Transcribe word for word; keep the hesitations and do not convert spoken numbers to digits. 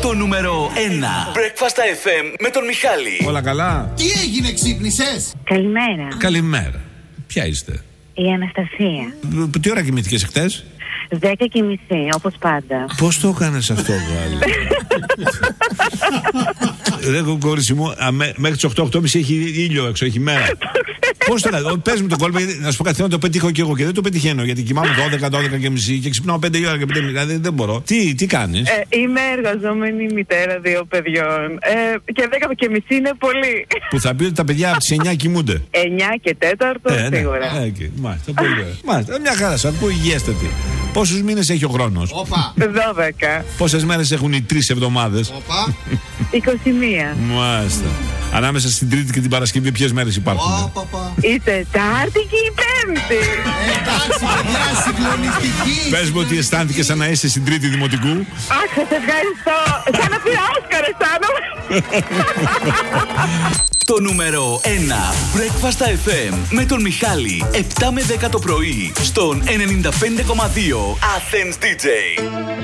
Το νούμερο ένα Breakfast εφ εμ με τον Μιχάλη. Όλα καλά? Τι έγινε, ξύπνησες? Καλημέρα. Καλημέρα. Ποια είστε? Η Αναστασία. Τι ώρα κοιμήθηκες χτες? Δέκα και μισή, όπως πάντα. Πώς το έκανες αυτό, Γάλλη? Ρε κόρηση μου, μέχρι τις οκτώ, οκτώ και μισή έχει ήλιο έξω, έχει μέρα. Πώς το λέει, πες μου το κόλπο, να σου πω κάτι, θέλω να το πετύχω και εγώ και δεν το πετυχαίνω. Γιατί κοιμάμαι δώδεκα, δώδεκα και μισή και ξυπνάω πέντε η ώρα και πέντε δηλαδή δεν μπορώ. Τι, τι κάνεις? Ε, είμαι εργαζόμενη μητέρα δύο παιδιών. Ε, και δέκα και μισή είναι πολύ. Που θα πει ότι τα παιδιά από τις εννιά κοιμούνται. εννιά και τέταρτο ε, σίγουρα. Ναι, ε, okay. Μάλιστα, πολύ ωραία. Μάλιστα, μια χαρά, σαν ακούω υγιέστατη. Πόσους μήνες έχει ο χρόνος? δώδεκα. Πόσες μέρες έχουν οι τρεις εβδομάδες? είκοσι μία. Μάλιστα. Ανάμεσα στην Τρίτη και την Παρασκευή, ποιες μέρες υπάρχουν? Η Τετάρτη και η Πέμπτη. Εντάξει, παιδιά, συγκλονιστική. Πες μου ότι αισθάνθηκες σαν να είσαι στην Τρίτη Δημοτικού. Αχ, σας ευχαριστώ. Σαν να πήρα Όσκαρ αισθάνομαι. Το νούμερο ένα Breakfast εφ εμ με τον Μιχάλη. επτά με δέκα το πρωί στον ενενήντα πέντε κόμμα δύο Athens ντι τζέι.